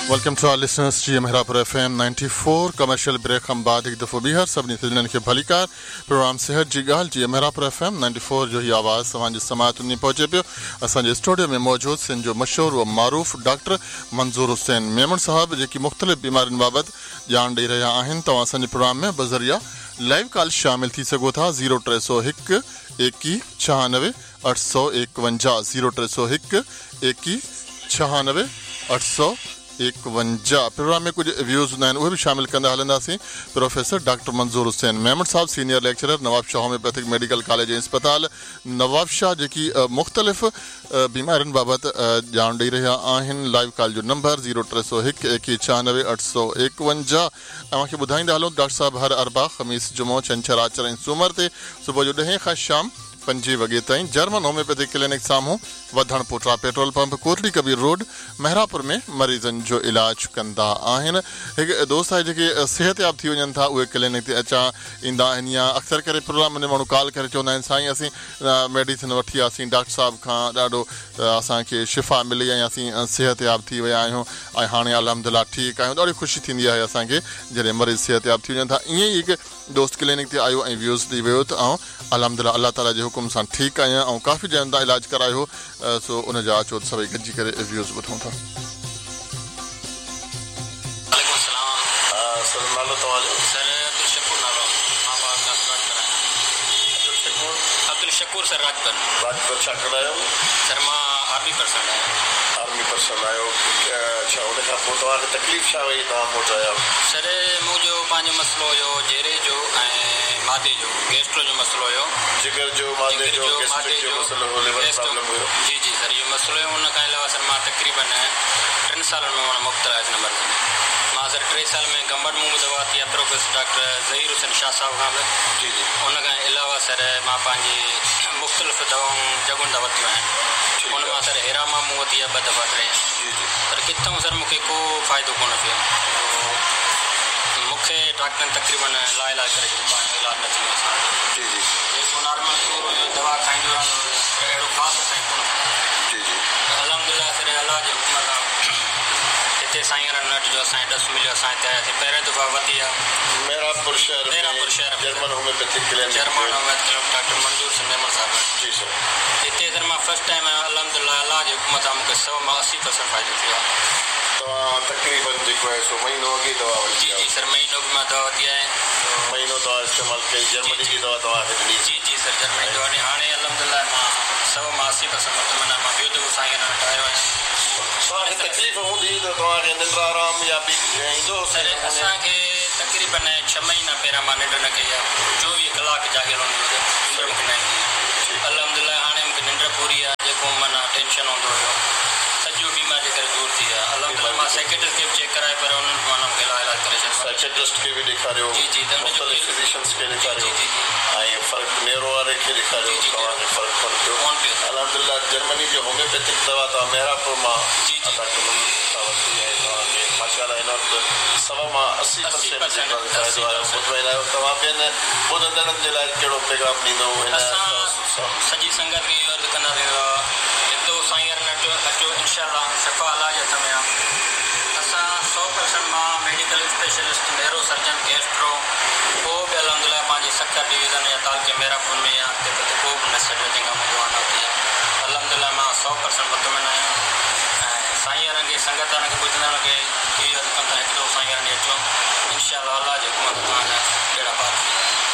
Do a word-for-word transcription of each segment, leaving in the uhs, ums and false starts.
Welcome to our listeners to Mehrapur F M ninety-four commercial break हम बाद एक दफ़ो ॿीहर सभिनी सिलनि खे भलीकार प्रोग्राम सिहत जी ॻाल्हि जी Mehrapur F M ninety-four जो ही आवाज़ तव्हांजे समात में पहुचे पियो असांजे स्टूडियो में मौजूद सिंध जो मशहूर व मारूफ़ डॉक्टर मंज़ूर हुसैन मेमन साहब जेकी मुख़्तलिफ़ बीमारियुनि बाबति ॼाण ॾेई रहिया आहिनि तव्हां असांजे प्रोग्राम में बज़रिया लाइव कॉल शामिल थी सघो था ज़ीरो टे सौ हिकु एकवीह छहानवे अठ सौ एकवंजाह ज़ीरो टे सौ हिकु एकवीह छहानवे अठ सौ एकवंजाह प्रोग्राम में कुछ व्यूज़ हूंदा आहिनि उहे बि शामिल कंदा हलंदासीं प्रोफेसर डॉक्टर मंज़ूर हुसैन मेमन साहब senior lecturer Nawab Shah homeopathic medical college अस्पताल नवाब शाह जेकी मुख़्तलिफ़ बीमारियुनि बाबति ॼाण ॾेई रहिया आहिनि लाइव कॉल जो नंबर ज़ीरो टे सौ हिकु एकवीह छहानवे अठ सौ एकवंजाह तव्हांखे ॿुधाईंदा हलूं डॉक्टर साहब हर अरबा ख़मीस जुमो छंछरु आचर ऐं सूमर ते सुबुह जो ॾहें खां शाम पंजे वॻे ताईं जर्मन होम्योपैथिक क्लिनिक साम्हूं वधण पोटरा petrol pump Kotli Kabir road Mehrabpur में मरीज़नि जो इलाज कंदा आहिनि हिकु दोस्त आहे जेके सिहतयाब थी वञनि था उहे क्लिनिक ते अचां ईंदा आहिनि या अक्सर करे प्रोग्राम में माण्हू कॉल करे चवंदा आहिनि साईं असीं मेडिसिन वठी वियासीं डॉक्टर साहब खां ॾाढो असांखे शिफ़ा मिली ऐं असीं सिहतयाब थी विया आहियूं ऐं हाणे अलहमदिल्ला ठीकु आहियूं ॾाढी ख़ुशी थींदी आहे असांखे जॾहिं मरीज़ सिहतयाब थी वञनि था ईअं ई हिकु दोस्त क्लिनिक ते आयो ऐं व्यूज़ ॾेई वियो त ऐं अलहमदिल्ला अल्लाह ताला जे हुकुम सां ठीकु आहियां ऐं काफ़ी ॼणनि था इलाज करायो सो उन जा अचो सभई गॾिजी करे व्यूज़ ॿुधूं था शकूर सर राजपत राजपत छा कंदा आहियो सर मां आर्मी पर्सन आहियां आर्मी पर्सन आहियो अच्छा उन खां पोइ तव्हांखे तकलीफ़ छा हुई तव्हां मोटो आया सर मुंहिंजो पंहिंजो मसइलो हुयो जहिड़े जो ऐं मादे जो गैस्ट्रो जो मसइलो हुयो जिगर जो मादे जो गैस्ट्रिक जो मसइलो हुयो लिवर प्रॉब्लम हुयो जी जी सर इहो मसइलो हुयो उन खां अलावा सर मां तक़रीबन टिनि सालनि में मुफ़्त इलाज नंबर मां सर टे साल में गंबट मुंहुं में दवा थी प्रोफेसर डॉक्टर ज़हीर हुसैन शाह साहब खां जी जी उन खां अलावा सर मां पंहिंजी मुख़्तलिफ़ दवाऊं जॻहियुनि था वरितियूं आहिनि उन मां सर हेरा मां मूं वरिती आहे ॿ दफ़ा टे जी जी पर किथां सर मूंखे को फ़ाइदो कोन पियो मूंखे डॉक्टरनि तक़रीबन लाइलाज करे छॾियो पंहिंजो इलाजु न थींदो असांजो जी जी जेको नॉर्मल सूर हुयो दवा खाईंदो रहंदो हुयो अहिड़ो ख़ासि असांखे कोन जी जी अलहमदिल्ला सर अलाह जे हुकुम सां हिते साईं नट जो असांखे ॾस मिलियो असां हिते आयासीं पहिरें दफ़ा वधी आहे मेहरापुर शहर मेहरापुर शहर German homeopathic clinic German homeopathic doctor मंजूर सिंह मेमन साहब जी सर हिते सर मां फर्स्ट टाइम आहियां अलहमदिल्ला अलाह जे हुकुम सां मूंखे सौ मां असी परसेंट फ़ाइदो थियो आहे तव्हां तक़रीबन जेको आहे सो महीनो अॻे दवा वठी जी जी सर महीनो बि मां दवा वठी आहियां महीनो दवा इस्तेमालु कई जर्मनी जी दवा तव्हांखे ॾिनी जी जी सर जर्मनी दवा ॾिनी हाणे अलहमदिल्ला मां सौ मां असी परसेंट मुतमना मां ॿियो दफ़ो साईं न वटि आयो आहियां तव्हांखे तकलीफ़ हूंदी त तव्हांखे निंड आराम या बि ईंदो सर असांखे तक़रीबन छह महीना पहिरियां मां निंड न कई आहे चोवीह कलाक जाॻियल हूंदो हुयो मूंखे न ईंदी अलहमदिल्ला हाणे मूंखे निंड पूरी आहे जेको माना टेंशन हूंदो हुयो सॼो बीमारी जे करे दूर थी आहे अलहमदिल्ला मां सेक्रेटरी खे बि चेक कराए पर उन्हनि माना मूंखे इलाज करे छॾियो सेक्रेटरिस्ट खे बि ॾेखारियो जी जी मुख़्तलिफ़ फिज़िशियन्स खे ॾेखारियो जी जी ऐं फ़र्क़ु नेरो वारे खे ॾेखारियो तव्हांखे फ़र्क़ु कोन पियो कोन पियो अलहमदिल्ला जर्मनी जो होम्योपैथिक दवा तव्हां मेहरापुर मां जी जी वरिती आहे तव्हांखे माशाअल्लाह हिन वक़्तु सवा मां असी परसेंट फ़ाइदो आयो ॿुधाईंदा आहियो तव्हां ॿियनि ॿुधंदड़नि जे लाइ कहिड़ो पैगाम ॾींदो हिन सॼी संगत खे इहो अर्ज़ु कंदासीं हिकु साईं नट अचो इनशाअल्लाह शफ़ा इलाज हथ में आहे असां सौ परसेंट मां medical specialist narrow surgeon gastro को बि अलहमदिल्ला पंहिंजी सखर डिवीज़न या तालके मेहरापुर में या अॻिते किथे को बि न छॾियो जंहिंखां मुंहिंजो वांदो थी आहे अलहमदिल्ला मां सौ परसेंट मुतमिन आहियां ऐं साईं खे संगत खे ॿुधंदड़ खे इहो अर्ज़ु कंदा हिकु दफ़ो साईं ॾे अचो इनशाअल्लाह अलाह जे हुकुम सां तव्हांजा बेड़ा पार थी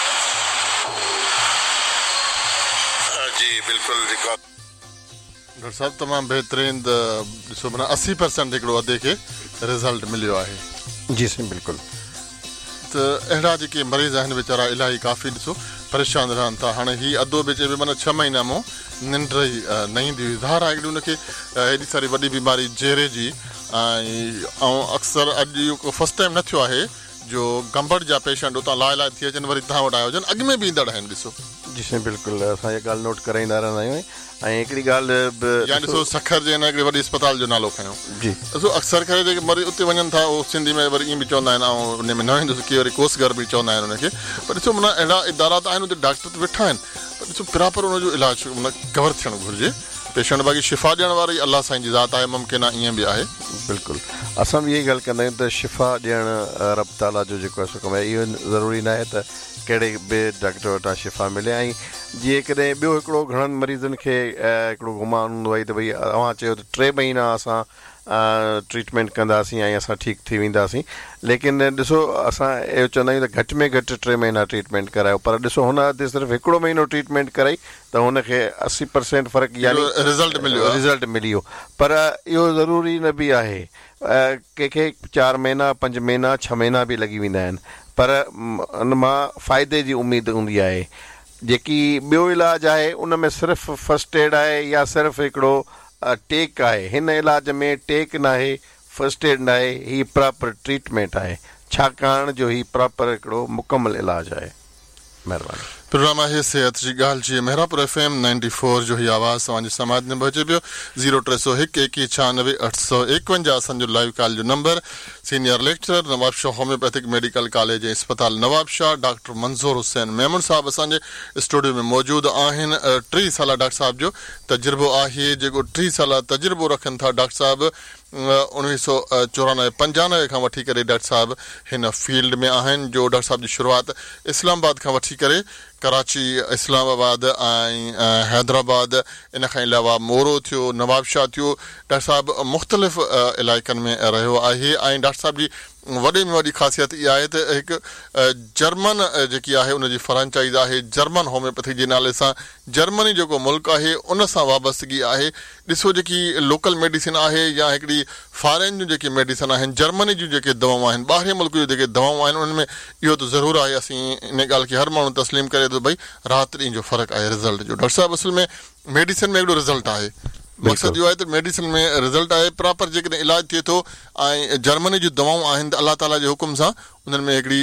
वेंदा जी बिल्कुलु रिकॉर्ड डॉक्टर साहब तमामु बहितरीन ॾिसो माना असी परसेंट हिकिड़ो अधे खे रिज़ल्ट मिलियो आहे जी साईं बिल्कुलु त अहिड़ा जेके मरीज़ आहिनि वीचारा इलाही काफ़ी ॾिसो परेशान रहनि था हाणे हीअ अधो बि चइबो माना छह महीना मूं निंड ई न ईंदी हुई ज़ाहिर आहे हिकिड़ी हुनखे हेॾी सारी वॾी बीमारी जहिड़े जी ऐं अक्सर अॼु इहो फस्ट टाइम न थियो आहे जो गंबट जा पेशेंट उतां लाइ लाइ थी अचनि वरी तव्हां वटि आया हुजनि अॻु में बि ईंदड़ आहिनि ॾिसो जी साईं बिल्कुलु असां इहा ॻाल्हि नोट कराईंदा रहंदा आहियूं ऐं हिकिड़ी ॻाल्हि या ॾिसो सखर जे हिन हिकिड़े वॾे अस्पताल जो नालो खयों जी ॾिसो अक्सर करे जेके मरीज़ उते वञनि था उहो सिंधी में वरी ईअं बि चवंदा आहिनि ऐं उन में न ईंदुसि की वरी कोसगर बि चवंदा आहिनि उनखे पर ॾिसो माना अहिड़ा इदारा त आहिनि उते डॉक्टर त वेठा आहिनि पर ॾिसो प्रॉपर उनजो इलाजु माना कवर थियणु घुरिजे पेशेंट बाक़ी शिफ़ा ॾियण वारी अलाह साईं जी ज़ात आहे, मुमकिन आहे ईअं बि आहे। बिल्कुलु असां बि इहा ॻाल्हि कंदा आहियूं त शिफ़ा ॾियणु रब ताला जो जेको आहे सो कमु आहे। इहो ज़रूरी न आहे त कहिड़े बि डॉक्टर वटां शिफ़ा मिले। ऐं जीअं कॾहिं ॿियो हिकिड़ो घणनि मरीज़नि खे हिकिड़ो गुमान हूंदो आहे त भई अव्हां चयो त टे महीना असां ट्रीटमेंट कंदासीं ऐं असां ठीकु थी वेंदासीं, लेकिन ॾिसो असां इहो चवंदा आहियूं त घटि में घटि टे महीना ट्रीटमेंट करायो, पर ॾिसो हुन ते सिर्फ़ु हिकिड़ो महीनो ट्रीटमेंट कराई त हुनखे असी परसेंट फ़र्क़ु यानी रिज़ल्ट मिलियो रिज़ल्ट मिली वियो। पर इहो ज़रूरी न बि आहे, कंहिंखे चारि महीना पंज महीना छह महीना बि लॻी वेंदा आहिनि, पर उन मां फ़ाइदे जी उमेदु हूंदी आहे। जेकी ॿियो इलाजु आहे उन में सिर्फ़ु फस्ट एड आहे या सिर्फ़ु हिकिड़ो टेक आहे। हिन इलाज में टेक न आहे, फस्ट एड न आहे, हीअ प्रॉपर ट्रीटमेंट आहे, छाकाणि जो हीअ प्रॉपर हिकिड़ो मुकमल इलाजु आहे। महिरबानी। प्रोग्राम आहे सिहत जी ॻाल्हि जी Mehrabpur F M ninety four जो ही आवाज़ तव्हांजे समाज में पहुचे पियो। ज़ीरो टे सौ हिकु एकवीह छहानवे अठ सौ एकवंजाह असांजो लाइव कॉल जो number. Senior lecturer Nawab Shah homeopathic medical college ऐं अस्पताल नवाब शाह डॉक्टर मंज़ूर हुसैन मेमन साहब असांजे स्टूडियो में मौजूदु आहिनि। टीह साल डॉक्टर साहब जो तजुर्बो आहे, जेको टीह साल तजुर्बो रखनि था डॉक्टर साहब। उणिवीह सौ चौरानवे पंजानवे खां वठी करे डॉक्टर साहब हिन फील्ड में आहिनि, जो डॉक्टर साहब जी शुरूआति इस्लामाबाद खां वठी करे कराची, इस्लामाबाद ऐं हैदराबाद, इन खां अलावा मोरो थियो, नवाब शाह थियो। डॉक्टर साहब मुख़्तलिफ़ इलाइक़नि में रहियो आहे। ऐं डॉक्टर साहब जी वॾे में वॾी ख़ासियत इहा आहे त हिकु जर्मन जेकी आहे उनजी फ्रेंचाइज़ आहे जर्मन होम्योपैथी जे नाले सां। जर्मनी जेको मुल्क आहे उन सां वाबस्तगी आहे। ॾिसो जेकी लोकल मेडिसिन आहे या हिकिड़ी फॉरेन जूं जेके मेडिसिन आहिनि, जर्मनी जूं जेके दवाऊं आहिनि, ॿाहिरि मुल्क जूं जेके दवाऊं आहिनि, उनमें इहो त ज़रूरु आहे, असीं इन ॻाल्हि खे हर माण्हू तस्लीम करे थो भई राति ॾींहं जो फ़र्क़ु आहे रिज़ल्ट जो। डॉक्टर साहब असल में मेडिसिन में हिकिड़ो रिज़ल्ट आहे, मक़सदु इहो आहे त मेडिसिन में रिज़ल्ट आहे प्रॉपर। जेकॾहिं इलाजु थिए थो ऐं जर्मनी जूं दवाऊं आहिनि त अलाह ताला जे हुकुम सां उन्हनि में हिकिड़ी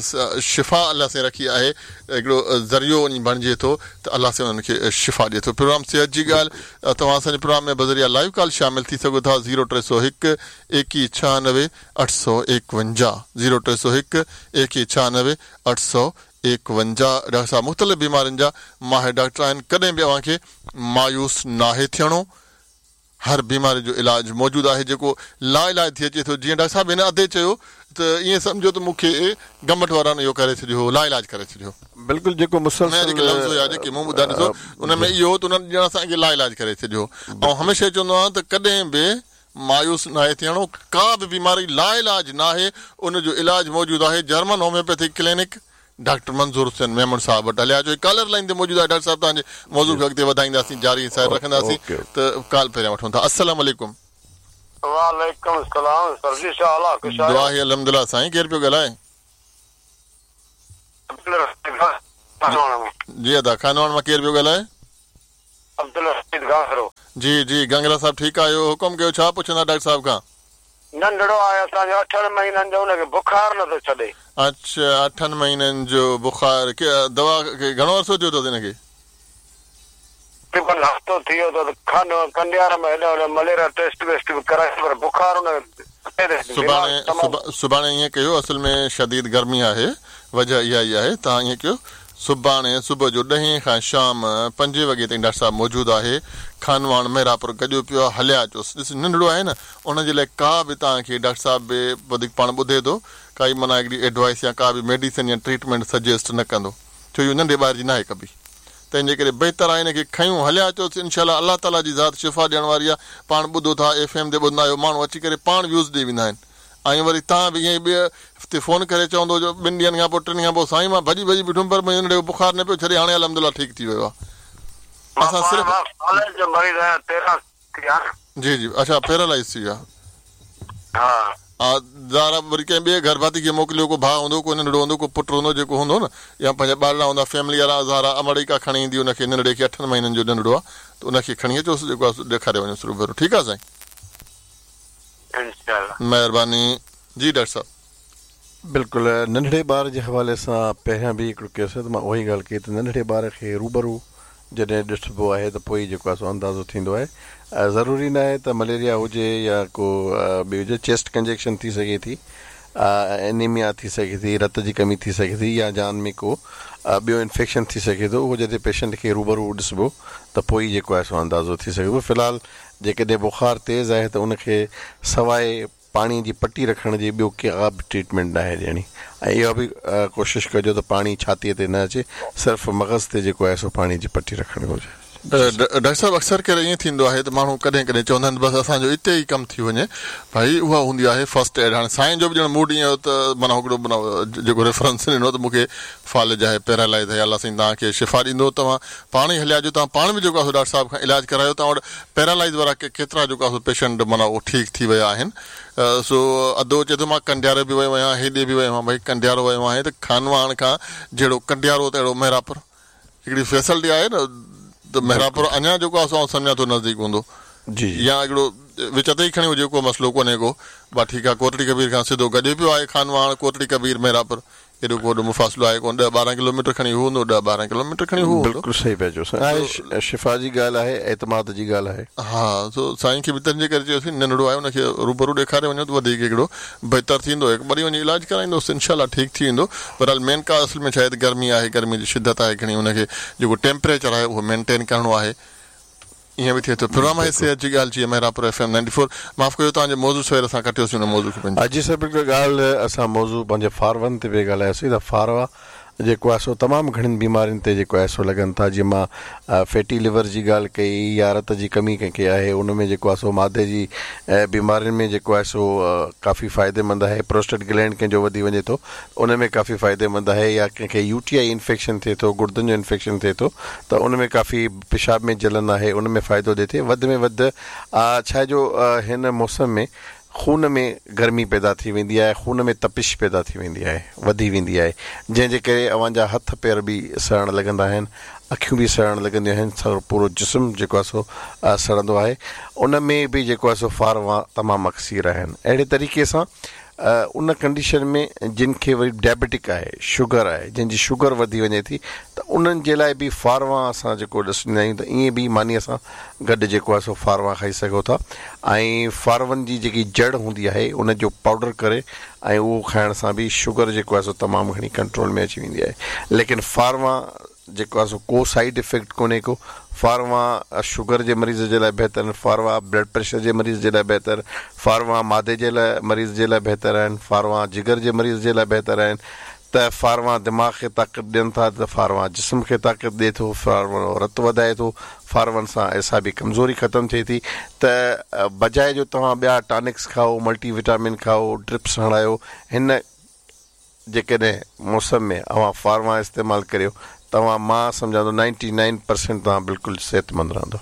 शिफ़ा अलाह सां रखी आहे, हिकिड़ो ज़रियो वञी बणिजे थो त अलाह सां उन्हनि खे शिफ़ा ॾिए थो। प्रोग्राम सिहत जी ॻाल्हि तव्हां असांजे प्रोग्राम में बज़रिया लाइव कॉल शामिल थी सघो था। ज़ीरो टे सौ हिकु एकवीह छहानवे अठ सौ एकवंजाह ज़ीरो टे सौ हिकु एकवीह छहानवे अठ सौ एकवंजाह। डॉक्टर साहब मुख़्तलिफ़ बीमारियुनि जा माहिर डॉक्टर आहिनि, कॾहिं बि अव्हांखे मायूस नाहे थियणो। हर बीमारी जो इलाजु मौजूदु आहे जेको लाइलाज थी अचे थो। जीअं डॉक्टर साहब हिन अधे चयो त ईअं सम्झो त मूंखे गमट वारनि इहो करे छॾियो, लाइलाज करे छॾियो। बिल्कुलु जेको मुसलसल जेके लफ़्ज़ हुया जेके मूं ॿुधा ॾिसो उन में इहो त उन्हनि ॼण असांखे लाइलाज करे छॾियो। ऐं हमेशह चवंदो आहियां त कॾहिं बि मायूस नाहे थियणो, का बि बीमारी लाइलाज नाहे, उनजो इलाजु मौजूदु आहे जर्मन होम्योपैथिक क्लिनिक डॉक्टर मंज़ूर हुसैन मेमन साहब वटि। हलिया जो कॉलर लाइन ते मौजूदु आहे डॉक्टर साहब, तव्हांजे मौज़ूअ खे अॻिते वधाईंदासीं, जारी साइड रखंदासीं त कॉल पहिरियां वठूं था। अस्सलाम वालेकुम। वालेकुम सलाम सर जी, छा हाल आहे? दुआ आहे अल्हम्दुलिल्लाह। साईं केरु पियो ॻाल्हाए? जी अदा खानवान मां केरु पियो ॻाल्हाए? अब्दुल रशीद गांसरो। जी जी गंगला साहब ठीकु आहियो? हुकुम कयो, छा पुछंदा डॉक्टर साहब खां? नंढड़ो आहे असांजो अठनि महीननि जो, हुनखे बुखार नथो छॾे। अच्छा अठनि महीननि जो बुखार, दवा घणो अर्सो थियो अथसि हिनखे? तक़रीबन हफ़्तो थी वियो अथसि। खंड कंडियार में हेॾो होॾो मलेरिया टेस्ट वेस्ट बि कराए, पर बुखार हुनखे सुभाणे सुभाणे ईअं कयो, असल में शदीद गर्मी आहे, वजह इहा ई आहे। तव्हां ईअं कयो, सुभाणे सुबुह जो ॾहें खां शाम पंजे वॻे ताईं डॉक्टर साहब मौजूदु आहे, खानवान मेहरापुर गॼो पियो आहे, हलिया अचोसि। ॾिस नंढड़ो आहे न, उनजे लाइ का बि तव्हांखे डॉक्टर साहब बि वधीक पाण ॿुधे थो, काई माना हिकिड़ी एडवाइस या का बि मेडिसिन या ट्रीटमेंट सजेस्ट न कंदो, छो इहो नंढे ॿार जी न आहे कबी। तंहिंजे करे बहितर आहे हिनखे खयूं, हलिया अचोसि। इनशाला अलाह ताला जी ज़ात शिफ़ा ॾियण वारी आहे। पाण ॿुधो था, एफ एम ते ॿुधंदा आहियो, माण्हू अची करे पाण व्यूज़ ॾेई वेंदा आहिनि। ऐं वरी तव्हां बि ईअं ॿिए हफ़्ते फ़ोन करे चवंदो जो ॿिनि ॾींहंनि खां पोइ टिनि खां पोइ साईं मां भॼी भॼी बीठुमि पर मुंहिंजो नंढे बुखार न पियो छॾे, हाणे अल्हम्दुलिल्लाह ठीकु थी वियो आहे। असां सिर्फ़ु जी जी अच्छा पैरालाइज़ थी विया। हा ज़ारा वरी कंहिं ॿिए घर भाती खे मोकिलियो, को भाउ हूंदो, को नंढड़ो हूंदो, को पुटु हूंदो जेको हूंदो न, या पंहिंजा ॿारड़ा हूंदा फैमिली वारा, ज़ारा अमड़िका खणी ईंदी उनखे, नंढड़े खे अठनि महीननि जो नंढड़ो आहे त उनखे खणी अचोसि, जेको आहे ॾेखारे वञोसि रूबरू। ठीकु आहे साईं, महिरबानी। जी डॉक्टर साहब बिल्कुलु नंढड़े ॿार जे हवाले सां पहिरियां बि हिकिड़ो केस त मां उहो ई ॻाल्हि कई त नंढड़े ॿार खे रूबरू जॾहिं ॾिसबो आहे त पोइ जेको आहे सो अंदाज़ो थींदो आहे। ज़रूरी न आहे त मलेरिया हुजे या को ॿी हुजे, चेस्ट कंजेक्शन थी सघे थी, एनीमिया थी सघे थी, रत जी कमी थी सघे थी, या जान में को ॿियो इन्फेक्शन थी सघे थो, उहो जॾहिं पेशेंट खे रूबरू ॾिसबो त पोइ ई जेको आहे सो अंदाज़ो थी सघे थो। फ़िलहालु जेकॾहिं बुख़ार तेज़ आहे त उनखे सवाइ पाणी जी पटी रखण जी ॿियो का बि ट्रीटमेंट न आहे ॾियणी, ऐं इहा बि कोशिशि कजो त पाणी छातीअ ते न अचे, सिर्फ़ु मग़ज़ ते जेको आहे सो पाणी जी पटी रखणु घुरिजे। डॉक्टर साहब अक्सर करे ईअं थींदो आहे त माण्हू कॾहिं कॾहिं चवंदा आहिनि बसि असांजो हिते ई कमु थी वञे, भाई उहा हूंदी आहे फस्ट एड। हाणे साईं जो बि ॼण मूड ईअं त माना हिकिड़ो माना जेको रेफरेंस ॾिनो त मूंखे फालिज आहे, पैरालाइज़ आहे, अलाह साईं तव्हांखे शिफ़ा ॾींदो, तव्हां पाण ई हलिया जो, तव्हां पाण बि जेको आहे डॉक्टर साहिब खां इलाजु करायो, तव्हां वटि पैरालाइज़ वारा केतिरा जेको आहे पेशेंट माना उहो ठीकु थी विया आहिनि। सो अधो चए थो मां कंडियारे बि वियो आहियां, हेॾे बि वियो आहियां, भई कंडियारो वियो आहियां त खानवान खां जहिड़ो कंडियारो त अहिड़ो मेरापुर हिकिड़ी फैसिलिटी आहे न, त मेहरापुर अञा जेको आहे असां सम्झा थो नज़दीक हूंदो जी, या हिकिड़ो विच ते ई खणी हुजे, को मसइलो कोन्हे को, बा ठीकु आहे कोटड़ी कबीर खां सिधो गॾे पियो आहे खानवान, कोटड़ी कबीर मेहरापुर, एॾो को मुफ़ासिलो आहे कोन, ॾह ॿारहं किलोमीटर खणी हूंदो, ॾह ॿारहं किलोमीटर खणी हूंदो। बिल्कुलु सही पिया चओ, शिफ़ा जी ॻाल्हि आहे, एतमाद जी ॻाल्हि आहे। हा, सो साईं खे बि तंहिंजे करे चयोसीं नंढड़ो आहे हुनखे रूबरू ॾेखारे वञो त वधीक हिकिड़ो बहितर थींदो, हिकु वरी वञी इलाजु कराईंदोसि, इनशाला ठीकु थी वेंदो। बहरहाल मेन का असल में छा आहे त गर्मी आहे, गर्मी जी शिदत आहे, खणी हुनखे जेको टेम्परेचर आहे उहो मेंटेन करिणो आहे, ईअं बि थिए थो। प्रोग्राम आहे सिहत जी ॻाल्हि, जीअं Mehrabpur F M ninety four. माफ़ कयो तव्हांजे मौज़ू सवेर असां कटियोसीं हुन मौज़ू खे पंहिंजो। अॼु सभु हिकिड़ो ॻाल्हि असां मौज़ू पंहिंजे फारवन ते बि ॻाल्हायोसीं त फारवा जेको आहे सो तमामु घणियुनि बीमारियुनि ते जेको आहे सो लॻनि था, जीअं मां फैटी लिवर जी ॻाल्हि कई या रत जी कमी कंहिंखे आहे, उन में जेको आहे सो मादे जी बीमारियुनि में जेको आहे सो काफ़ी फ़ाइदेमंद आहे। प्रोस्टेट ग्लैंड कंहिंजो वधी वञे थो उन में काफ़ी फ़ाइदेमंद आहे, या कंहिंखे यू टी आई इन्फेक्शन थिए थो, गुर्दनि जो इन्फेक्शन थिए थो त उन में काफ़ी पेशाब में जलन आहे, उन में फ़ाइदो ॾिए थी। वधि में वधि छा जो हिन मौसम में खून में गर्मी पैदा थी वेंदी आहे, खून में तपिश पैदा थी वेंदी आहे, वधी वेंदी आहे, जंहिंजे करे अव्हांजा हथ पेर बि सड़णु लॻंदा आहिनि, अखियूं बि सड़णु लॻंदियूं आहिनि, पूरो जिस्म जेको आहे सो सड़ंदो आहे। उन में बि जेको आहे सो फारवा तमामु अक्सीर आहिनि। अहिड़े तरीक़े सां उन कंडीशन में जिन खे वरी डायबिटिक आहे, शुगर आहे, जंहिंजी शुगर वधी वञे थी, त उन्हनि जे लाइ बि फारवा असां जेको ॾिसंदा आहियूं त ईअं बि मानीअ सां गॾु जेको आहे सो फारवा खाई सघो था। ऐं फारवनि जी जेकी जड़ हूंदी आहे उन जो पाउडर करे ऐं उहो खाइण सां बि शुगर जेको आहे सो तमामु घणी कंट्रोल में अची वेंदी आहे। लेकिन फारवा जेको आहे सो को साइड इफेक्ट कोन्हे को। फारवा शुगर जे मरीज़ जे लाइ बहितर आहिनि, फारवा ब्लड प्रेशर जे मरीज़ जे लाइ बहितर, फारवा मादे जे लाइ मरीज़ जे लाइ बहितर आहिनि, फारवा जिगर जे मरीज़ जे लाइ बहितर आहिनि। त फारवा दिमाग़ खे ताक़त ॾियनि था, त फारवा जिस्म खे ताक़त ॾिए थो, फारवा रतु वधाए थो, फारवनि सां एसाबी कमज़ोरी ख़तमु थिए थी। त बजाए जो तव्हां ॿिया टॉनिक्स खाओ, मल्टीविटामिन खाओ, ड्रिप्स हणायो, हिन जेकॾहिं मौसम में अव्हां फारवा इस्तेमालु करियो, तव्हां मां सम्झां थो नाइंटी नाइन परसेंट तव्हां बिल्कुलु सिहतमंद रहंदो।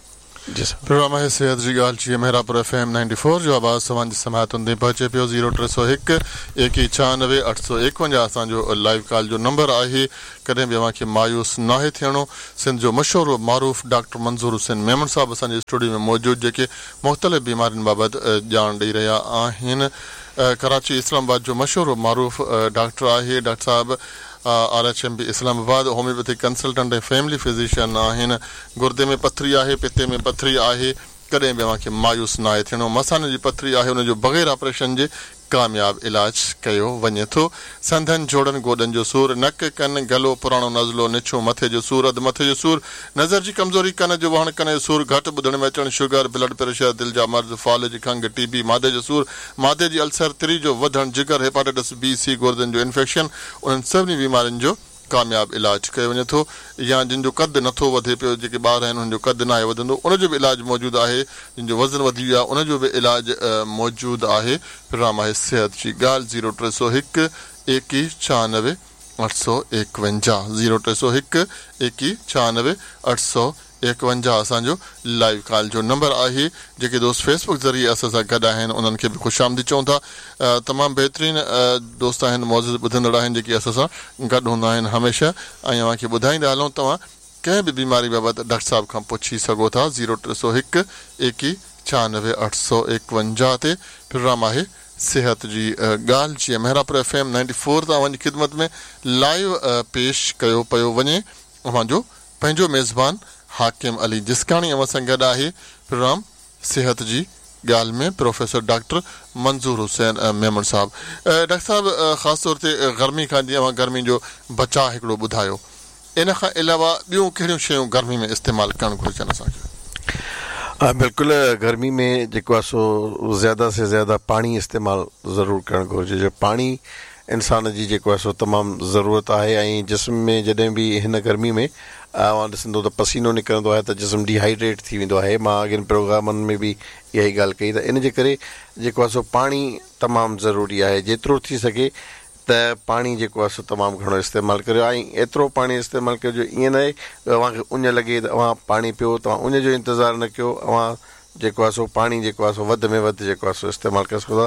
जी सर, प्रोग्राम आहे सिहत जी ॻाल्हि, जीअं Mehrabpur F M ninety four जो आवाज़ तव्हांजी समातुनि ते पहुचे पियो। ज़ीरो टे सौ हिकु एकवी छहानवे अठ सौ एकवंजाह असांजो लाइव कॉल जो नंबर आहे। कॾहिं बि अव्हांखे मायूस नाहे थियणो। सिंध जो मशहूरु मारूफ़ डॉक्टर मंज़ूर हुसैन मेमन साहब असांजे स्टूडियो में मौजूदु, जेके मुख़्तलिफ़ बीमारियुनि बाबति ॼाण ॾेई रहिया आहिनि। कराची इस्लामाबाद जो मशहूरु मारूफ़ डॉक्टर आहे। डॉक्टर साहब R H M B Islamabad homeopathic consultant ऐं फैमिली फिज़िशियन आहिनि। गुर्दे में पथरी आहे, पिते में पथरी आहे, कॾहिं बि अव्हांखे मायूस नाहे थियणो। मसाने जी पथरी आहे, हुनजो बग़ैर ऑपरेशन जे कामयाब इलाज कयो वञे थो। संधनि जोड़नि गोॾनि जो सूर, नक कन गलो पुराणो नज़लो निछो, मथे जो सूर, अधु मथे जो सूर, नज़र जी कमज़ोरी, कन जो वहण, कन जो सूर, घटि ॿुधण में अचणु, शुगर, ब्लड प्रेशर, दिलि जा मर्ज़, फालिज, खंघि, टीबी, मादे जो सूर, मादे जी अल्सर, तिरी जो वधणु, जिगर, हेपाटाइटिस बी सी, गुर्दनि जो इन्फेक्शन, उन्हनि सभिनी बीमारियुनि जो कामयाब इलाज कयो वञे थो। या जिन जो कद नथो वधे पियो, जेके ॿार आहिनि हुनजो कद न आहे वधंदो, उनजो बि इलाज मौजूदु आहे। जिन जो वज़न वधी वियो आहे उनजो बि इलाज मौजूदु आहे। प्रोग्राम आहे सिहत जी ॻाल्हि। ज़ीरो टे सौ हिकु एकवी छहानवे अठ सौ एकवंजाह ज़ीरो टे सौ हिकु एकवी छहानवे अठ सौ एकवंजाह असांजो लाइव कॉल जो नंबर आहे। जेके दोस्त फेसबुक ज़रिए असां सां गॾु आहिनि उन्हनि खे बि ख़ुशि आमदी चऊं था। तमामु बहितरीनु दोस्त आहिनि, मौजूदु ॿुधंदड़ आहिनि, जेके असां सां गॾु हूंदा आहिनि हमेशह। ऐं अव्हांखे ॿुधाईंदा हलूं, तव्हां कंहिं बि बीमारी बाबति डॉक्टर साहिब खां पुछी सघो था। ज़ीरो टे सौ हिकु एकवी छहानवे अठ सौ एकवंजाह ते प्रोग्राम आहे सिहत जी ॻाल्हि, जीअं Mehrabpur F M ninety four तव्हांजी ख़िदमत में लाइव पेश कयो पियो वञे। अव्हांजो पंहिंजो मेज़बान हाकिम अली जिस्काणी अव्हां सां गॾु आहे। प्रोग्राम सिहत जी ॻाल्हि में प्रोफेसर डॉक्टर मंज़ूर हुसैन मेमण साहब। डॉक्टर साहब, ख़ासि तौर ते गर्मी खां जीअं गर्मी जो बचाव हिकिड़ो ॿुधायो, इन खां अलावा ॿियूं कहिड़ियूं शयूं गर्मी में इस्तेमालु करणु घुरिजनि असांखे? हाँ बिल्कुलु, गर्मी में जेको आहे सो ज़्यादा से ज़्यादा पाणी इस्तेमालु ज़रूरु करणु घुरिजे। जो पाणी इंसान जी जेको आहे सो तमामु ज़रूरत आहे, ऐं जिस्म में जॾहिं बि हिन गर्मी में मां ॾिसंदो त पसीनो निकिरंदो आहे त जिस्म डिहाइड्रेट थी वेंदो आहे। मां अॻिनि प्रोग्रामनि में बि इहा ई ॻाल्हि कई त इन जे करे जेको आहे सो पाणी तमामु ज़रूरी आहे। जेतिरो थी सघे त पाणी जेको आहे सो तमामु घणो इस्तेमालु करियो, ऐं एतिरो पाणी इस्तेमालु कयो जो ईअं न आहे तव्हांखे उञ लॻे त तव्हां पाणी पियो, तव्हां उञ जो इंतज़ारु न कयो, तव्हां जेको आहे सो पाणी जेको आहे सो वधि में वधि जेको आहे सो इस्तेमालु करे सघो था।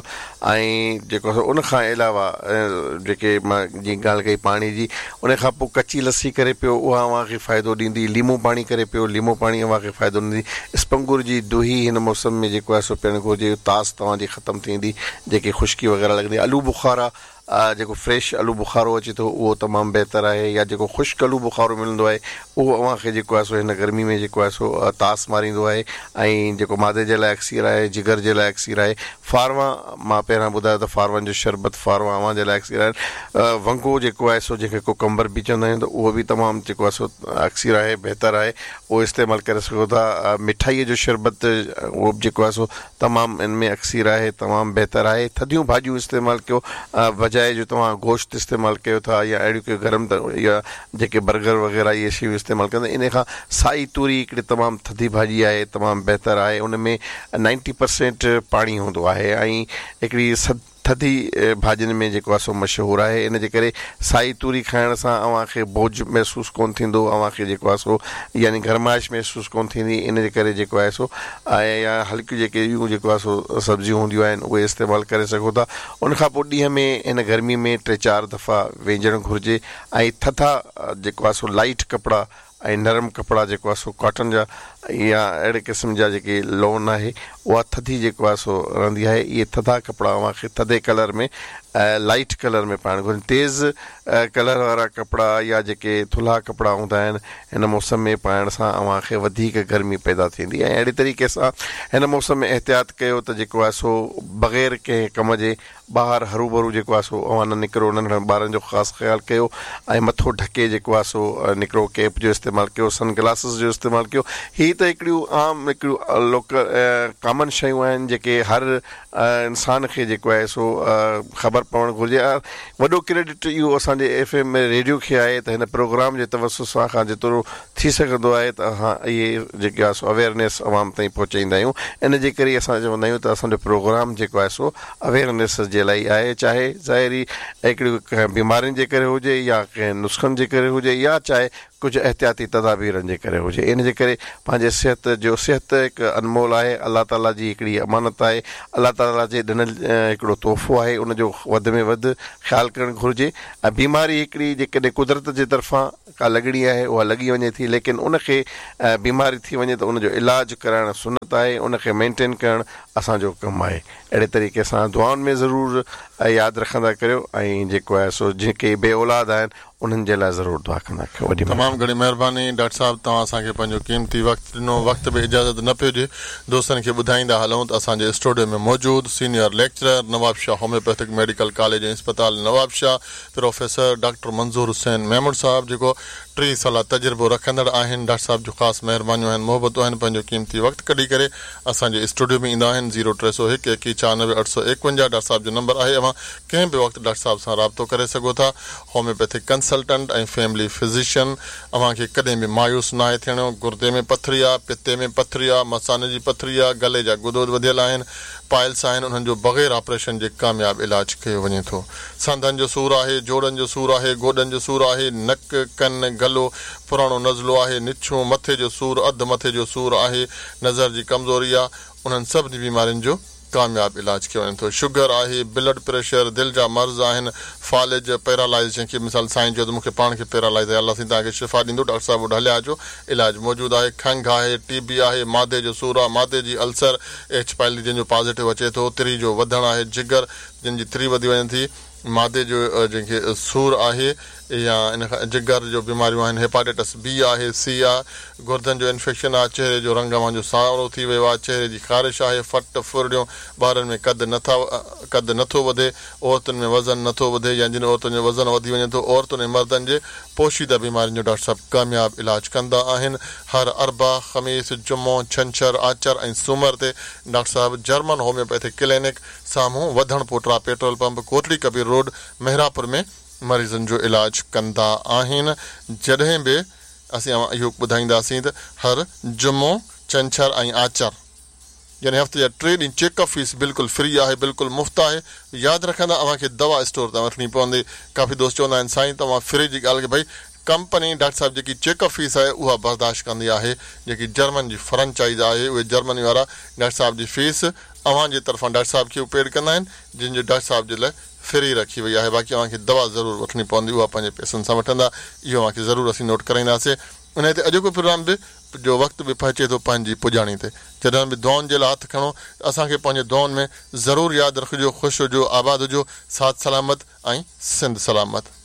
ऐं जेको आहे सो उन खां अलावा जेके मां जीअं ॻाल्हि कई पाणी जी, उन खां पोइ कची लस्सी करे पियो, उहा अव्हांखे फ़ाइदो ॾींदी। लीमो पाणी करे पियो, लीमो पाणी अव्हांखे फ़ाइदो ॾींदी। स्पंगुर जी दुही हिन मौसम में जेको आहे सो पीअणु घुरिजे, तास तव्हांजी ख़तमु थींदी, जेके ख़ुश्की वग़ैरह लॻंदी। आलू बुखारा जेको फ्रेश आलू बुखारो अचे थो उहो तमामु बहितरु आहे, या जेको ख़ुश्क आलू बुखारो मिलंदो आहे उहो अव्हांखे जेको आहे सो हिन गर्मी में जेको आहे सो तास मारींदो आहे। ऐं जेको मादे जे लाइ अक्सीर आहे, जिगर जे लाइ अक्सीर आहे। फारवा मां पहिरां ॿुधायो त फारवनि जो शरबत, फारवा अव्हां जे लाइ अक्सीर आहिनि। वंगो जेको आहे सो जंहिंखे कोकम्बर बि चवंदा आहियूं, त उहो बि तमामु जेको आहे सो अक्सीर आहे, बहितरु आहे, उहो इस्तेमालु करे सघो था। मिठाईअ जो शरबत उहो बि जेको आहे सो तमामु इन में अक्सीर आहे, तमामु बहितरु आहे। थधियूं भाॼियूं इस्तेमालु कयो, बजाए जो तव्हां गोश्त इस्तेमालु कयो था या अहिड़ियूं के गरम या जेके बर्गर वग़ैरह इहे शयूं इस्तेमालु कंदा। इन खां साई तूरी हिकिड़ी तमामु थधी भाॼी आहे, तमामु बहितरु आहे, उन में नाइंटी परसेंट पाणी हूंदो आहे, ऐं हिकिड़ी स थधी भाॼियुनि में जेको आहे सो मशहूरु आहे। इन जे करे साई तूरी खाइण सां अव्हांखे बोझ महसूसु कोन्ह थींदो, अव्हांखे जेको आहे सो यानी गरमाइश महसूसु कोन्ह थींदी। इन जे करे जेको आहे सो ऐं या हल्कियूं जेके ॿियूं जेको आहे सो सब्जियूं हूंदियूं आहिनि उहे इस्तेमालु करे सघो था। उनखां पोइ ॾींहं में हिन गर्मी में टे चारि दफ़ा वेझणु घुरिजे, ऐं थधा जेको आहे सो लाइट कपिड़ा ऐं नरम कपिड़ा जेको आहे सो कॉटन जा या अहिड़े क़िस्म जा जेके लोन आहे उहा थधी जेको आहे सो रहंदी आहे। इहे थधा कपिड़ा अव्हांखे थधे कलर में लाइट कलर में पाइणु घुरिजनि। तेज़ कलर वारा कपिड़ा या जेके थुल्हा कपिड़ा हूंदा आहिनि हिन मौसम में पाइण सां अव्हांखे वधीक गर्मी पैदा थींदी। ऐं अहिड़े तरीक़े सां हिन मौसम में एहतियात कयो त जेको आहे सो बग़ैर कंहिं कम जे ॿाहिरि हरू भरू जेको आहे सो अव्हां न निकिरो, नंढड़नि ॿारनि जो ख़ासि ख़्यालु कयो, ऐं मथो ढके जेको आहे सो निकिरो। कैप जो इस्तेमालु कयो, सन ग्लासिस जो इस्तेमालु कयो। हीअ त हिकिड़ियूं आम हिकिड़ियूं लोकल कॉमन शयूं आहिनि जेके हर इंसान खे जेको आहे सो ख़बर पवणु घुरिजे। वॾो क्रेडिट इहो असांजे एफ एम रेडियो खे आहे त हिन प्रोग्राम जे तवसुस खां जेतिरो थी सघंदो आहे त असां इहे जेके आहे सो अवेयरनेस अवाम ताईं पहुचाईंदा आहियूं। इन जे करे असां चवंदा आहियूं त असांजो प्रोग्राम जेको आहे सो अवेयरनेस जे लाइ आहे, चाहे ज़ाहिरी हिकिड़ियूं कंहिं बीमारियुनि जे करे हुजे या कंहिं नुस्ख़नि जे करे हुजे या चाहे कुझु एहतियाती तदाबीरनि जे करे हुजे। इन जे करे पंहिंजे सिहत जो सिहत हिकु अनमोल आहे, अलाह ताला जी हिकिड़ी अमानत आहे, अलाह ताला जे ॾिनल हिकिड़ो तोहफ़ो आहे, उनजो वधि में वधि ख़्यालु करणु घुरिजे। ऐं बीमारी हिकिड़ी जेकॾहिं कुदरत जे तरफ़ां का लॻणी आहे उहा लॻी वञे थी, लेकिन उनखे बीमारी थी वञे त उनजो इलाजु कराइणु सुनत आहे, उनखे मेंटेन करणु असांजो कमु आहे। अहिड़े तरीक़े सां दुआउनि में ज़रूरु यादि रखंदा करियो, ऐं जेको आहे सो जेके बे औलाद आहिनि उन्हनि जे लाइ ज़रूरु दुआ कंदा कयो। वॾी तमामु घणी महिरबानी डॉक्टर साहिबु, तव्हां असांखे पंहिंजो क़ीमती वक़्तु ॾिनो। वक़्त बि इजाज़त न पियो ॾिए। दोस्तनि खे ॿुधाईंदा हलूं त असांजे स्टूडियो में मौजूदु senior lecturer Nawab Shah homeopathic medical college ऐं इस्पताल नवाब शाह प्रोफेसर डॉक्टर मंज़ूर हुसैन मेमण साहब, जेको टीह साल तजुर्बो रखंदड़ आहिनि। डॉक्टर साहिब जो ख़ासि महिरबानियूं आहिनि, मोहबतूं आहिनि, पंहिंजो क़ीमती वक़्तु कढी करे असांजे स्टूडियो में ईंदा आहिनि। ज़ीरो टे सौ हिकु एकवीह चानवे अठ सौ एकवंजाह डॉक्टर साहिब जो नंबर आहे। अवां कंहिं बि वक़्तु डॉक्टर साहिब सां राब्तो करे सघो था। होम्योपैथिक कंसल्टेंट ऐं फैमिली फिज़िशियन। अव्हांखे कॾहिं बि मायूस न आहे थियणो। गुर्दे में पथरी आहे, पिते में पथरी आहे, मसाने जी पथरी आहे, गले जा गुदोद वधियल आहिनि, पाइल्स आहिनि, उन्हनि जो बग़ैर ऑपरेशन जे कामयाब इलाज कयो वञे थो। संधनि जो सूरु आहे, जोड़नि जो सूरु आहे, गोॾनि जो सूरु आहे, नक कन गलो पुराणो नज़लो आहे, निछूं मथे जो सूरु, अधु मथे जो सूरु आहे, नज़र जी कमज़ोरी आहे, उन्हनि सभिनी बीमारियुनि जो कामयाब इलाज कयो वञे थो। शुगर आहे, ब्लड प्रेशर, दिलि जा मर्ज़ आहिनि, फालिज, पैरालाइज़, जंहिंखे मिसाल साईं जो त मूंखे पाण खे पैरालाइज़ आहे, अलाह साईं तव्हांखे शिफ़ा ॾींदो, डॉक्टर साहिबु वटि हलिया अचो, इलाजु मौजूदु आहे। खंघि आहे, टीबी आहे, मादे जो सूरु आहे, मादे जी अल्सर, एच पाइली जंहिंजो पॉज़िटिव अचे थो, तिरी जो वधणु आहे, जिगर जंहिंजी तिरी वधी वञे थी, मादे जो जंहिंखे सूर आहे या इन खां जिगर जो बीमारियूं आहिनि, हेपाटाइटिस बी आहे, सी आहे, गुर्दनि जो इंफेक्शन आहे, चहिरे जो रंग मुंहिंजो सावरो थी वियो आहे, चहिरे जी ख़ारिश आहे, फट फुरड़ियूं, ॿारनि में कद नथा कद नथो वधे, औरतुनि में वज़न नथो वधे या जिन औरतुनि जो वज़न वधी वञे थो, औरतुनि ऐं मर्दनि जे पोशीदा बीमारियुनि जो डॉक्टर साहिबु कामयाबु इलाजु कंदा आहिनि। हर अरबा, ख़मीस, जुमो, छंछरु, आचर ऐं सूमर ते डॉक्टर साहिबु जर्मन होम्योपैथिक क्लिनिक साम्हूं वधण पोटरा petrol pump, Kotli Kabir road, Mehrabpur में मरीज़नि जो इलाजु कंदा आहिनि। जॾहिं बि असीं इहो ॿुधाईंदासीं त हर जुमो, छंछरु ऐं आचर यानी हफ़्ते जा टे ॾींहं चेकअप फीस बिल्कुलु फ्री आहे, बिल्कुलु मुफ़्त आहे। यादि रखंदा अव्हांखे दवा स्टोर तां वठणी पवंदी। काफ़ी दोस्त चवंदा आहिनि साईं तव्हां फ्री जी ॻाल्हि, की भई कंपनी डॉक्टर साहिबु जेकी चेकअप फीस आहे उहा बर्दाश्त कंदी आहे। जेकी जर्मन जी फ्रेंचाइज़ आहे उहे जर्मनी वारा डॉक्टर साहिब जी फीस अव्हांजे तरफ़ां डॉक्टर साहिब खे पेड कंदा आहिनि, जिन जो डॉक्टर साहिब जे लाइ फ्री रखी वई आहे। बाक़ी अव्हांखे दवा ज़रूरु वठणी पवंदी, उहा पंहिंजे पैसनि सां वठंदा। इहो अव्हांखे ज़रूरु असीं नोट कराईंदासीं। उन ते अॼोको प्रोग्राम बि जो वक़्तु बि पहुचे थो पंहिंजी पुॼाणी ते। जॾहिं बि दुआनि जे लाइ हथु खणो, असांखे पंहिंजे दुआनि में ज़रूरु यादि रखिजो। ख़ुशि हुजो, आबाद हुजो, साथ सलामत ऐं सिंध सलामत।